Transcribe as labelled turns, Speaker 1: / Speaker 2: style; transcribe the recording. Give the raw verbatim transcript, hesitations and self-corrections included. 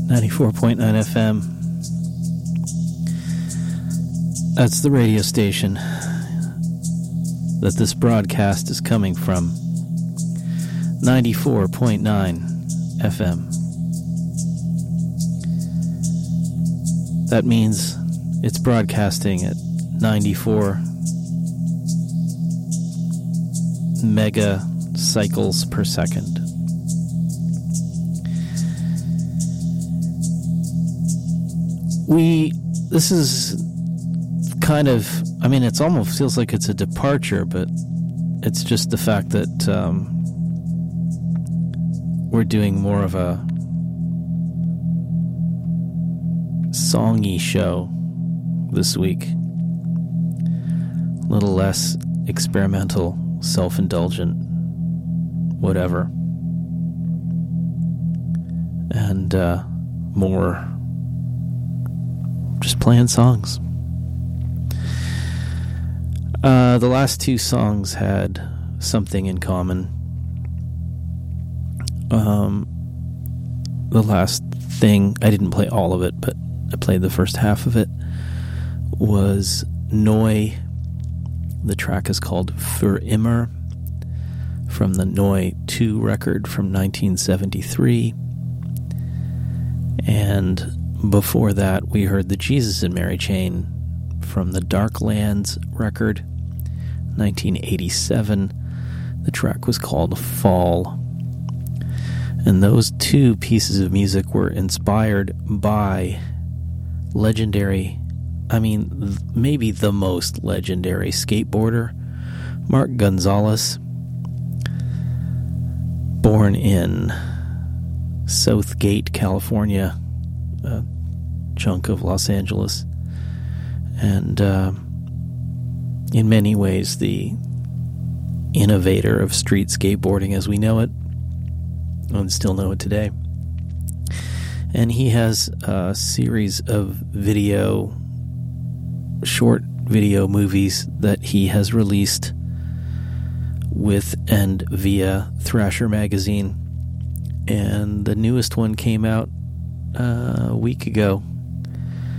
Speaker 1: ninety-four point nine F M. That's the radio station that this broadcast is coming from. ninety-four point nine F M. That means it's broadcasting at ninety-four mega cycles per second. We, this is kind of, I mean, it's almost feels like it's a departure, but it's just the fact that um, we're doing more of a songy show this week. A little less experimental, self-indulgent, whatever. And uh, more just playing songs. Uh, the last two songs had something in common. Um, the last thing, I didn't play all of it, but I played the first half of it, was Neu. The track is called Für immer, from the Neu two record from nineteen seventy-three. And before that, we heard the Jesus and Mary Chain from the Darklands record, nineteen eighty-seven. The track was called Fall. And those two pieces of music were inspired by legendary, I mean, maybe the most legendary skateboarder, Mark Gonzalez, born in Southgate, California, a chunk of Los Angeles, and uh, in many ways the innovator of street skateboarding as we know it, and still know it today. And he has a series of video, short video movies that he has released with and via Thrasher magazine. And the newest one came out uh, a week ago,